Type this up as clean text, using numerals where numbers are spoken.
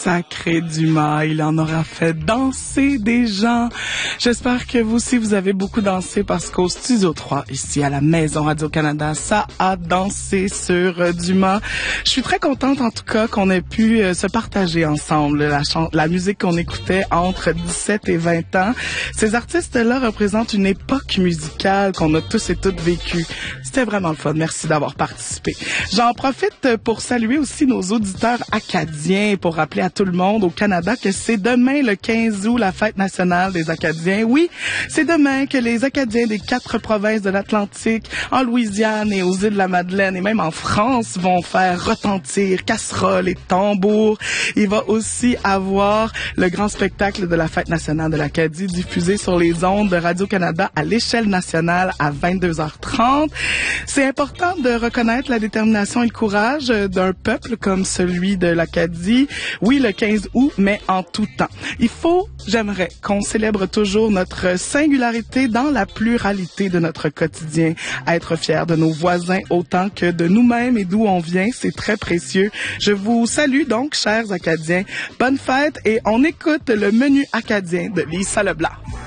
sacré Dumas. Il en aura fait danser des gens. J'espère que vous aussi, vous avez beaucoup dansé parce qu'au Studio 3, ici à la Maison Radio-Canada, ça a dansé sur Dumas. Je suis très contente en tout cas qu'on ait pu se partager ensemble la musique qu'on écoutait entre 17 et 20 ans. Ces artistes-là représentent une époque musicale qu'on a tous et toutes vécue. C'était vraiment le fun. Merci d'avoir participé. J'en profite pour saluer aussi nos auditeurs acadiens, pour rappeler à tout le monde au Canada que c'est demain le 15 août, la fête nationale des Acadiens. Oui, c'est demain que les Acadiens des 4 provinces de l'Atlantique, en Louisiane et aux îles de la Madeleine et même en France vont faire retentir casseroles et tambours. Il va aussi avoir le grand spectacle de la fête nationale de l'Acadie diffusé sur les ondes de Radio-Canada à l'échelle nationale à 22h30. C'est important de reconnaître la détermination et le courage d'un peuple comme celui de l'Acadie. Oui, le 15 août, mais en tout temps. J'aimerais qu'on célèbre toujours notre singularité dans la pluralité de notre quotidien. Être fier de nos voisins autant que de nous-mêmes et d'où on vient, c'est très précieux. Je vous salue donc, chers Acadiens. Bonne fête et on écoute le menu acadien de Lisa Leblanc.